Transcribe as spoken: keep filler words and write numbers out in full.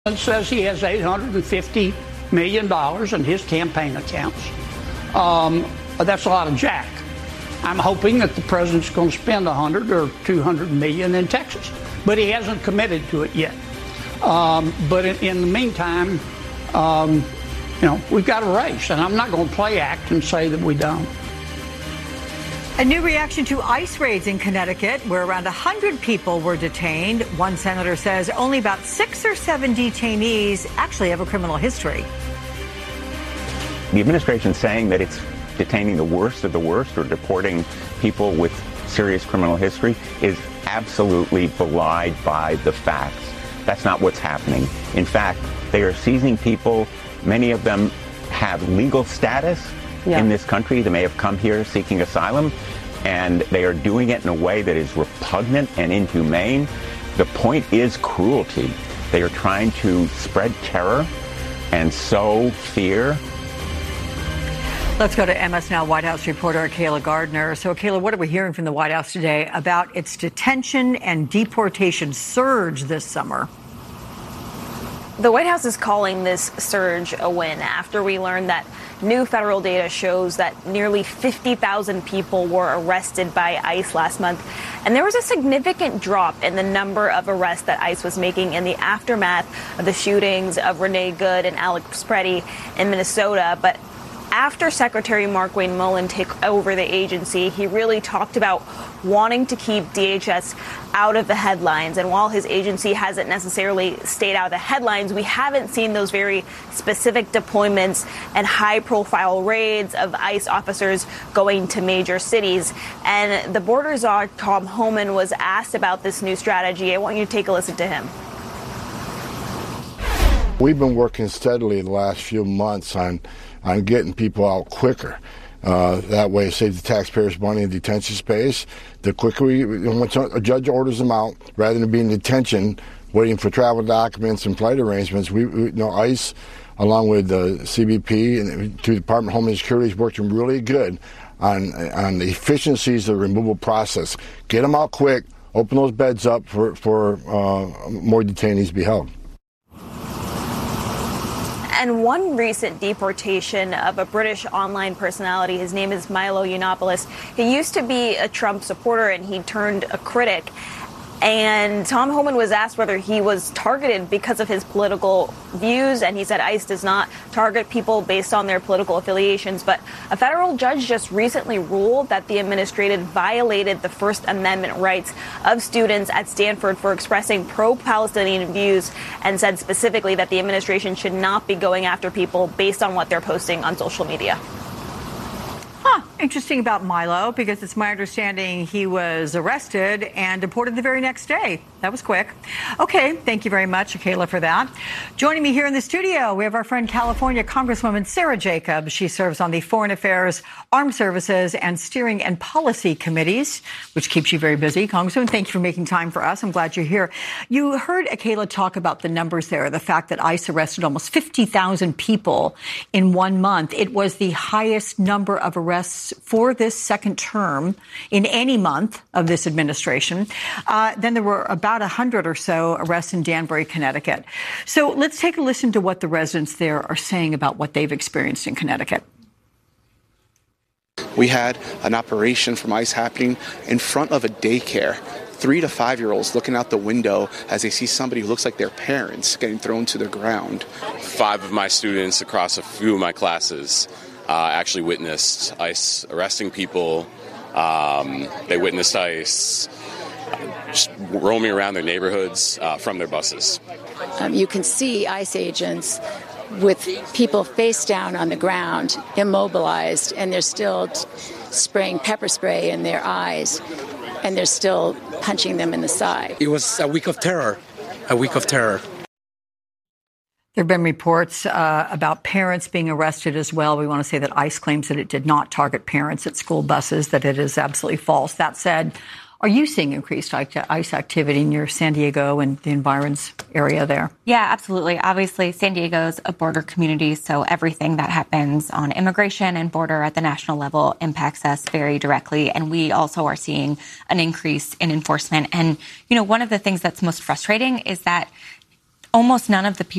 Says he has eight hundred fifty million dollars in his campaign accounts. Um, that's a lot of jack. I'm hoping that the president's going to spend one hundred or two hundred million in Texas, but he hasn't committed to it yet. Um, but in, in the meantime, um, you know, we've got a race, and I'm not going to play act and say that we don't. A new reaction to ICE raids in Connecticut, where around one hundred people were detained. One senator says only about six or seven detainees actually have a criminal history. The administration saying that it's detaining the worst of the worst or deporting people with serious criminal history is absolutely belied by the facts. That's not what's happening. In fact, they are seizing people. Many of them have legal status yeah. in this country. They may have come here seeking asylum, and they are doing it in a way that is repugnant and inhumane. The point is cruelty. They are trying to spread terror and sow fear. Let's go to M S Now White House reporter Kayla Gardner. So, Kayla, what are we hearing from the White House today about its detention and deportation surge this summer? The White House is calling this surge a win after we learned that new federal data shows that nearly fifty thousand people were arrested by ICE last month. And there was a significant drop in the number of arrests that ICE was making in the aftermath of the shootings of Renee Good and Alex Preddy in Minnesota. But after Secretary Markwayne Mullin took over the agency, he really talked about wanting to keep D H S out of the headlines. And while his agency hasn't necessarily stayed out of the headlines, we haven't seen those very specific deployments and high-profile raids of ICE officers going to major cities. And the border czar, Tom Homan, was asked about this new strategy. I want you to take a listen to him. We've been working steadily the last few months on on getting people out quicker. Uh, that way, save the taxpayers money in detention space. The quicker we, once a judge orders them out, rather than being in detention, waiting for travel documents and flight arrangements, we, we you know, ICE, along with the C B P and the Department of Homeland Security, is working really good on on the efficiencies of the removal process. Get them out quick, open those beds up for for uh, more detainees to be held. And one recent deportation of a British online personality, his name is Milo Yiannopoulos. He used to be a Trump supporter, and he turned a critic. And Tom Homan was asked whether he was targeted because of his political views, and he said ICE does not target people based on their political affiliations. But a federal judge just recently ruled that the administration violated the First Amendment rights of students at Stanford for expressing pro-Palestinian views, and said specifically that the administration should not be going after people based on what they're posting on social media. Huh. Interesting about Milo, because it's my understanding he was arrested and deported the very next day. That was quick. Okay, thank you very much, Kayla, for that. Joining me here in the studio, we have our friend California Congresswoman Sara Jacobs. She serves on the Foreign Affairs, Armed Services, and Steering and Policy Committees, which keeps you very busy. Congresswoman, thank you for making time for us. I'm glad you're here. You heard Kayla talk about the numbers there, the fact that ICE arrested almost fifty thousand people in one month. It was the highest number of arrests for this second term in any month of this administration. Uh, then there were about one hundred or so arrests in Danbury, Connecticut. So let's take a listen to what the residents there are saying about what they've experienced in Connecticut. We had an operation from ICE happening in front of a daycare. Three to five-year-olds looking out the window as they see somebody who looks like their parents getting thrown to the ground. Five of my students across a few of my classes uh, actually witnessed ICE arresting people. Um, they witnessed ICE just roaming around their neighborhoods uh, from their buses. Um, you can see ICE agents with people face down on the ground, immobilized, and they're still t- spraying pepper spray in their eyes, and they're still punching them in the side. It was a week of terror, a week of terror. There have been reports uh, about parents being arrested as well. We want to say that ICE claims that it did not target parents at school buses, that it is absolutely false. That said, are you seeing increased ICE activity in your San Diego and the environs area there? Yeah, absolutely. Obviously, San Diego's a border community, so everything that happens on immigration and border at the national level impacts us very directly. And we also are seeing an increase in enforcement. And, you know, one of the things that's most frustrating is that almost none of the people